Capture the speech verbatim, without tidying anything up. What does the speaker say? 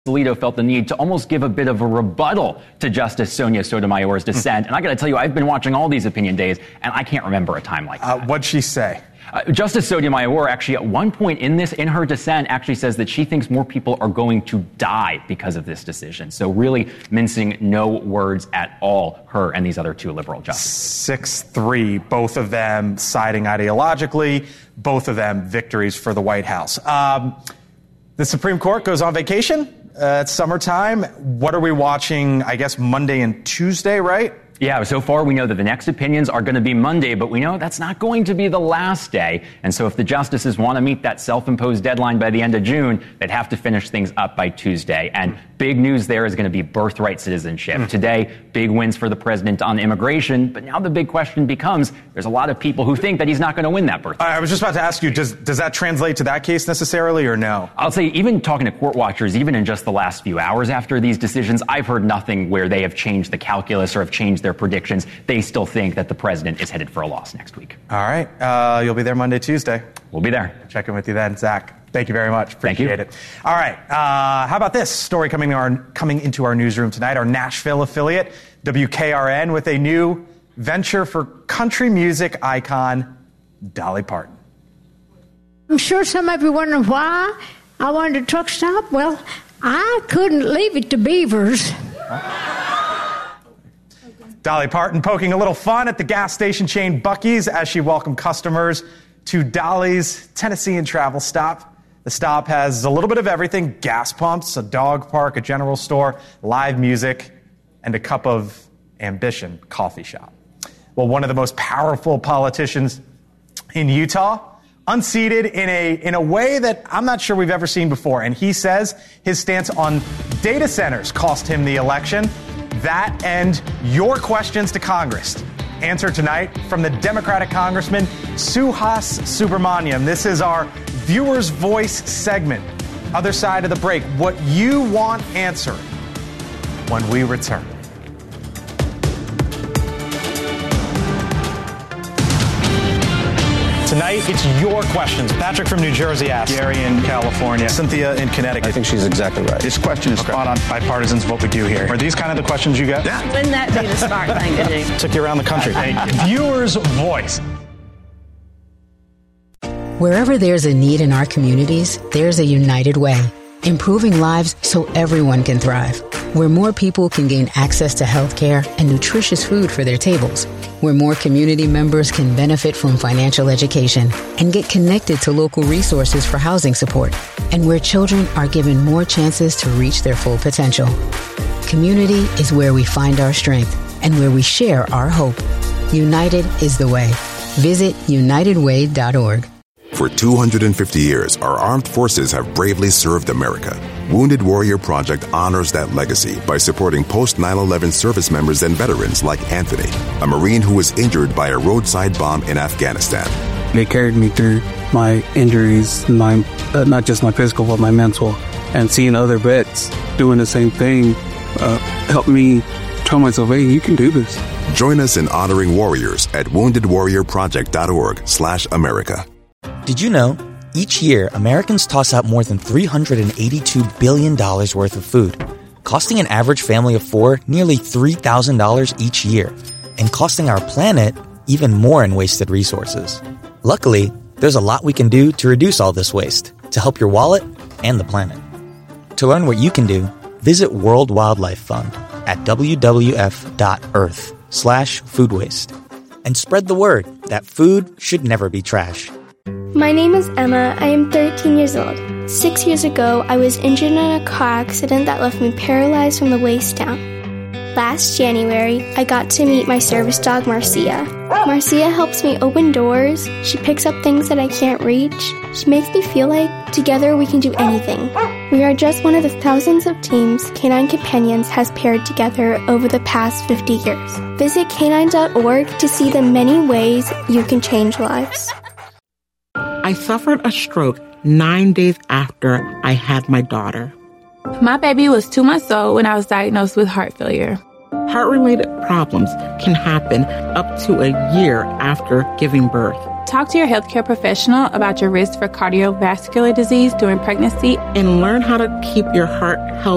Alito felt the need to almost give a bit of a rebuttal to Justice Sonia Sotomayor's dissent. And I got to tell you, I've been watching all these opinion days, and I can't remember a time like that. Uh, what'd she say? Uh, Justice Sotomayor actually at one point in this, in her dissent, actually says that she thinks more people are going to die because of this decision. So really mincing no words at all, her and these other two liberal justices. six three, both of them siding ideologically, both of them victories for the White House. Um, the Supreme Court goes on vacation. Uh, it's summertime. What are we watching, I guess, Monday and Tuesday, right? Yeah, so far we know that the next opinions are going to be Monday, but we know that's not going to be the last day. And so if the justices want to meet that self-imposed deadline by the end of June, they'd have to finish things up by Tuesday. And big news there is going to be birthright citizenship. Mm. Today, big wins for the president on immigration, but now the big question becomes, there's a lot of people who think that he's not going to win that birthright. I was just about to ask you, does, does that translate to that case necessarily or no? I'll say, even talking to court watchers, even in just the last few hours after these decisions, I've heard nothing where they have changed the calculus or have changed their predictions. They still think that the president is headed for a loss next week. All right. Uh, you'll be there Monday, Tuesday. We'll be there. Check in with you then, Zach. Thank you very much. Appreciate Thank you. it. All right. Uh, how about this story coming, our, coming into our newsroom tonight? Our Nashville affiliate, W K R N, with a new venture for country music icon, Dolly Parton. I'm sure some of you wondering why I wanted a truck stop. Well, I couldn't leave it to beavers. Huh? Dolly Parton poking a little fun at the gas station chain Buc-ee's as she welcomed customers to Dolly's Tennessean travel stop. The stop has a little bit of everything: gas pumps, a dog park, a general store, live music, and a cup of ambition coffee shop. Well, one of the most powerful politicians in Utah, unseated in a in a way that I'm not sure we've ever seen before. And he says his stance on data centers cost him the election. That and your questions to Congress. Answer tonight from the Democratic Congressman Suhas Subramaniam. This is our Viewer's Voice segment. Other side of the break, what you want answered when we return. Tonight, it's your questions. Patrick from New Jersey asks. Gary in California. Cynthia in Connecticut. I think she's exactly right. This question is okay. Spot on. Bipartisan's what we do here. Are these kind of the questions you get? Yeah. Wouldn't that be the smart thing to do? Took you around the country. Viewer's Voice. Wherever there's a need in our communities, there's a United Way, improving lives so everyone can thrive. Where more people can gain access to health care and nutritious food for their tables. Where more community members can benefit from financial education and get connected to local resources for housing support. And where children are given more chances to reach their full potential. Community is where we find our strength and where we share our hope. United is the way. Visit united way dot org. For two hundred fifty years, our armed forces have bravely served America. Wounded Warrior Project honors that legacy by supporting post nine eleven service members and veterans like Anthony, a Marine who was injured by a roadside bomb in Afghanistan. They carried me through my injuries, my uh, not just my physical, but my mental. And seeing other vets doing the same thing uh, helped me tell myself, hey, you can do this. Join us in honoring warriors at wounded warrior project dot org slash America. Did you know, each year, Americans toss out more than three hundred eighty-two billion dollars worth of food, costing an average family of four nearly three thousand dollars each year, and costing our planet even more in wasted resources. Luckily, there's a lot we can do to reduce all this waste, to help your wallet and the planet. To learn what you can do, visit World Wildlife Fund at w w f dot earth slash food waste. And spread the word that food should never be trash. My name is Emma. I am thirteen years old. Six years ago, I was injured in a car accident that left me paralyzed from the waist down. Last January, I got to meet my service dog, Marcia. Marcia helps me open doors. She picks up things that I can't reach. She makes me feel like together we can do anything. We are just one of the thousands of teams Canine Companions has paired together over the past fifty years. Visit canine dot org to see the many ways you can change lives. I suffered a stroke nine days after I had my daughter. My baby was two months old when I was diagnosed with heart failure. Heart-related problems can happen up to a year after giving birth. Talk to your healthcare professional about your risk for cardiovascular disease during pregnancy and learn how to keep your heart healthy